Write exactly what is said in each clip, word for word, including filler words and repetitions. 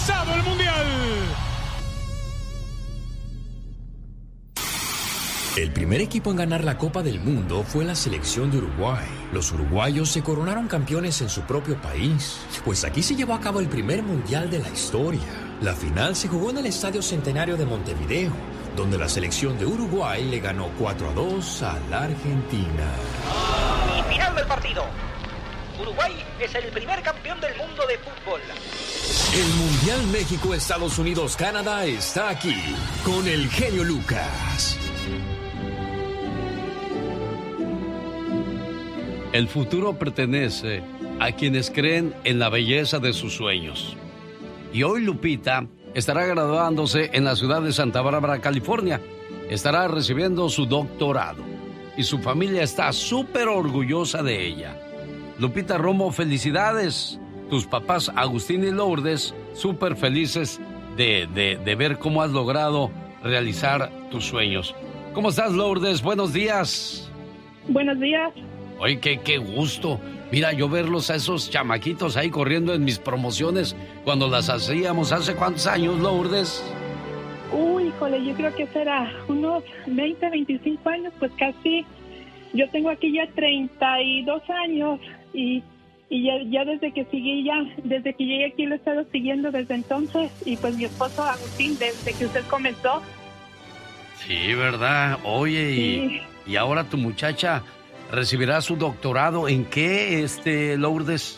comenzado el Mundial. El primer equipo en ganar la Copa del Mundo fue la selección de Uruguay. Los uruguayos se coronaron campeones en su propio país, pues aquí se llevó a cabo el primer Mundial de la historia. La final se jugó en el Estadio Centenario de Montevideo, donde la selección de Uruguay le ganó cuatro a dos a la Argentina. Y final del partido. Uruguay es el primer campeón del mundo de fútbol. El Mundial México-Estados Unidos-Canadá está aquí, con el genio Lucas. El futuro pertenece a quienes creen en la belleza de sus sueños. Y hoy Lupita estará graduándose en la ciudad de Santa Bárbara, California. Estará recibiendo su doctorado. Y su familia está súper orgullosa de ella. Lupita Romo, felicidades. Tus papás Agustín y Lourdes, súper felices de, de, de ver cómo has logrado realizar tus sueños. ¿Cómo estás, Lourdes? Buenos días. Buenos días. Oye, qué, qué gusto. Mira, yo verlos a esos chamaquitos ahí corriendo en mis promociones cuando las hacíamos. ¿Hace cuántos años, Lourdes? Uy, híjole, yo creo que será unos veinte, veinticinco años, pues casi. Yo tengo aquí ya treinta y dos años y, y ya, ya desde que seguí ya, desde que llegué aquí lo he estado siguiendo desde entonces. Y pues mi esposo Agustín, desde que usted comenzó. Sí, ¿verdad? Oye, sí. y, y ahora tu muchacha recibirá su doctorado. ¿En qué, este, Lourdes?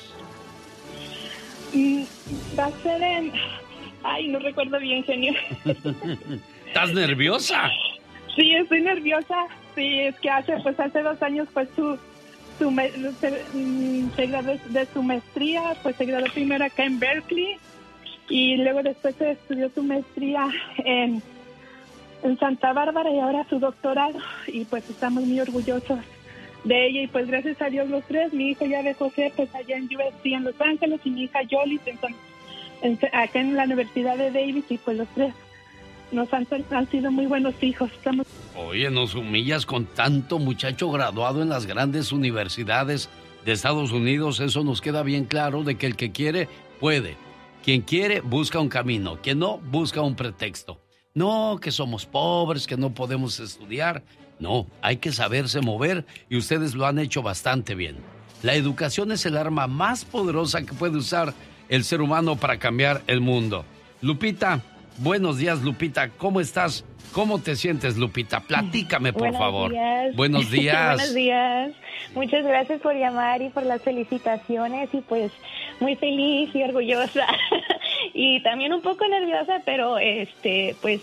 Mm, va a ser en... Ay, no recuerdo bien, genio. ¿Estás nerviosa? Sí, estoy nerviosa. Sí, es que hace, pues hace dos años, pues su, su me, se, se graduó de su maestría, pues se graduó primero acá en Berkeley y luego después se estudió su maestría en, en Santa Bárbara y ahora su doctorado y pues estamos muy orgullosos de ella y pues gracias a Dios los tres, mi hijo ya de José pues allá en U S C en Los Ángeles y mi hija Yoli en, en, acá en la Universidad de Davis y pues los tres nos han, han sido muy buenos hijos. Estamos... Oye, nos humillas con tanto muchacho graduado en las grandes universidades de Estados Unidos. Eso nos queda bien claro de que el que quiere puede. Quien quiere busca un camino, quien no busca un pretexto. No, que somos pobres, que no podemos estudiar. No, hay que saberse mover y ustedes lo han hecho bastante bien. La educación es el arma más poderosa que puede usar el ser humano para cambiar el mundo. Lupita, buenos días, Lupita. ¿Cómo estás? ¿Cómo te sientes, Lupita? Platícame, por Buenos favor. Días. Buenos días. Buenos días. Muchas gracias por llamar y por las felicitaciones y pues muy feliz y orgullosa y también un poco nerviosa, pero este pues